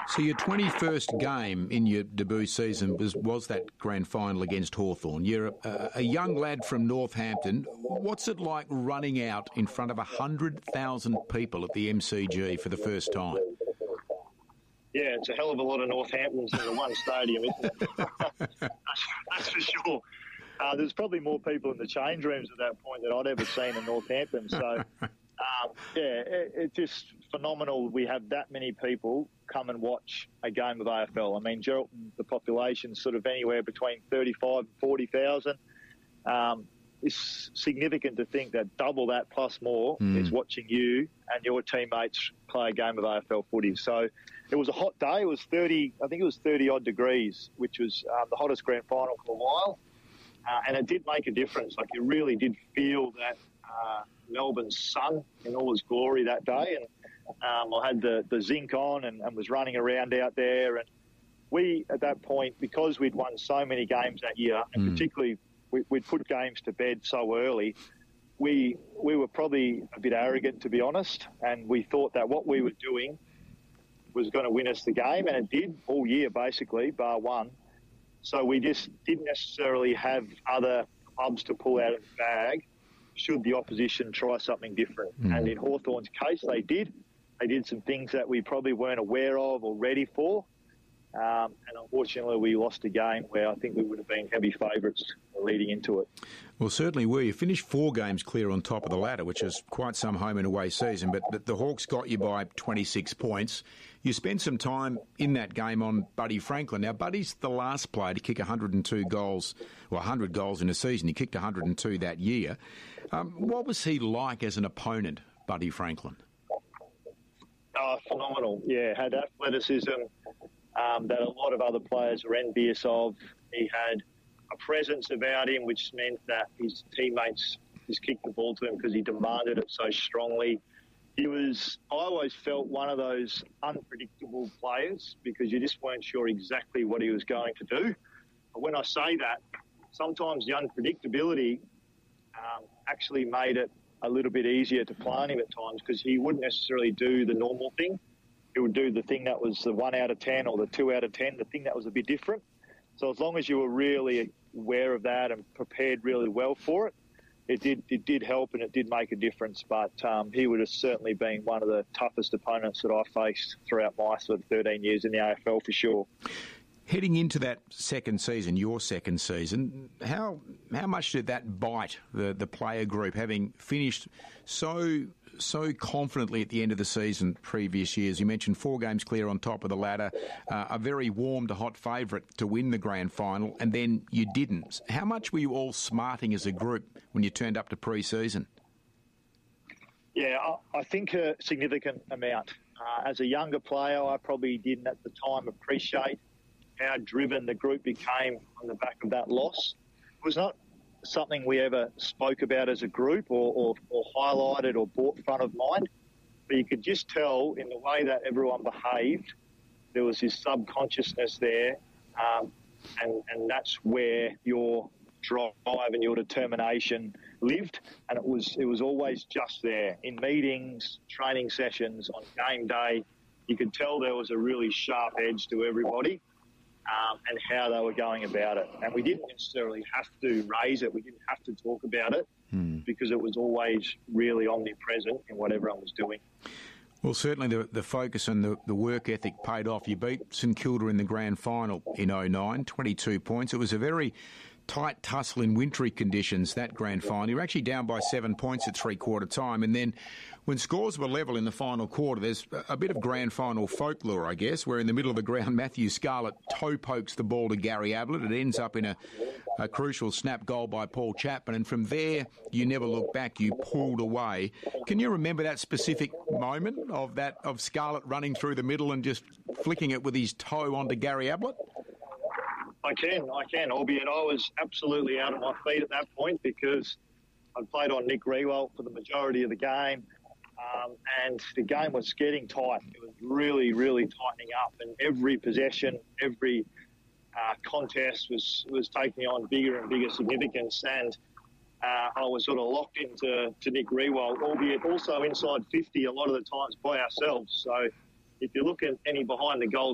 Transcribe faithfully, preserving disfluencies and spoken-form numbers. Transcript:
So your twenty-first game in your debut season was, was that grand final against Hawthorn. You're a, a young lad from Northampton. What's it like running out in front of one hundred thousand people at the M C G for the first time? Yeah, it's a hell of a lot of Northamptons in the one stadium, isn't it? that's, that's for sure. Uh, there's probably more people in the change rooms at that point than I'd ever seen in Northampton. So, um, yeah, it, it's just phenomenal. We have that many people come and watch a game of A F L. I mean, Geraldton, the population's sort of anywhere between thirty-five and forty thousand. Um, it's significant to think that double that plus more mm. is watching you and your teammates play a game of A F L footy. So it was a hot day. It was thirty, I think it was thirty odd degrees, which was um, the hottest grand final for a while. Uh, and it did make a difference. Like, you really did feel that uh, Melbourne's sun in all its glory that day. And um, I had the, the zinc on and, and was running around out there. And we, at that point, because we'd won so many games that year, and mm. particularly we, we'd put games to bed so early, we we were probably a bit arrogant, to be honest. And we thought that what we were doing was going to win us the game. And it did all year, basically, bar one. So we just didn't necessarily have other clubs to pull out of the bag should the opposition try something different. Mm. And in Hawthorn's case, they did. They did some things that we probably weren't aware of or ready for. Um, and unfortunately, we lost a game where I think we would have been heavy favourites leading into it. Well, certainly were. You finished four games clear on top of the ladder, which is quite some home and away season, but, but the Hawks got you by twenty-six points. You spent some time in that game on Buddy Franklin. Now, Buddy's the last player to kick one hundred two goals, well, one hundred goals in a season. He kicked one hundred two that year. Um, what was he like as an opponent, Buddy Franklin? Oh, phenomenal. Yeah, had athleticism um, that a lot of other players were envious of. He had a presence about him which meant that his teammates just kicked the ball to him because he demanded it so strongly. He was, I always felt, one of those unpredictable players because you just weren't sure exactly what he was going to do. But when I say that, sometimes the unpredictability um, actually made it a little bit easier to play on him at times because he wouldn't necessarily do the normal thing. He would do the thing that was the one out of ten or the two out of ten, the thing that was a bit different. So as long as you were really aware of that and prepared really well for it, it did it did help and it did make a difference. But um, he would have certainly been one of the toughest opponents that I faced throughout my sort of thirteen years in the A F L for sure. Heading into that second season, your second season, how how much did that bite the, the player group, having finished so so confidently at the end of the season previous years? You mentioned four games clear on top of the ladder, uh, a very warm to hot favourite to win the grand final, and then you didn't. How much were you all smarting as a group when you turned up to pre-season? Yeah, I, I think a significant amount. Uh, as a younger player, I probably didn't at the time appreciate how driven the group became on the back of that loss. It was not something we ever spoke about as a group or, or, or highlighted or brought front of mind, but you could just tell in the way that everyone behaved, there was this subconsciousness there, um, and, and that's where your drive and your determination lived, and it was it was always just there. In meetings, training sessions, on game day, you could tell there was a really sharp edge to everybody. Um, and how they were going about it. And we didn't necessarily have to raise it. We didn't have to talk about it hmm. because it was always really omnipresent in what everyone was doing. Well, certainly the the focus and the, the work ethic paid off. You beat St Kilda in the grand final in oh nine, twenty-two points. It was a very tight tussle in wintry conditions, that grand final. You were actually down by seven points at three-quarter time. And then when scores were level in the final quarter, there's a bit of grand final folklore, I guess, where in the middle of the ground, Matthew Scarlett toe pokes the ball to Gary Ablett. It ends up in a, a crucial snap goal by Paul Chapman. And from there, you never look back. You pulled away. Can you remember that specific moment of that of Scarlett running through the middle and just flicking it with his toe onto Gary Ablett? I can, I can, albeit I was absolutely out of my feet at that point because I'd played on Nick Riewoldt for the majority of the game, um, and the game was getting tight. It was really, really tightening up, and every possession, every uh, contest was, was taking on bigger and bigger significance, and uh, I was sort of locked into to Nick Riewoldt, albeit also inside fifty a lot of the times by ourselves. So if you look at any behind the goal